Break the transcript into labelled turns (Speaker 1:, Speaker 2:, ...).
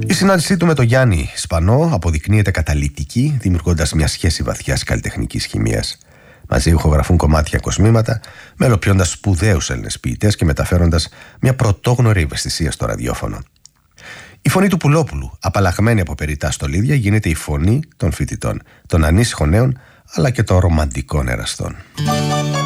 Speaker 1: Η συνάντησή του με τον Γιάννη Σπανό αποδεικνύεται καταλυτική, δημιουργώντας μια σχέση βαθιάς καλλιτεχνικής χημείας. Μαζί ηχογραφούν κομμάτια κοσμήματα, μελοποιώντας σπουδαίους Έλληνες ποιητές και μεταφέροντας μια πρωτόγνωρη ευαισθησία στο ραδιόφωνο. Η φωνή του Πουλόπουλου, απαλλαγμένη από περιττά στολίδια, γίνεται η φωνή των φοιτητών, των ανήσυχων νέων αλλά και των ρομαντικών εραστών.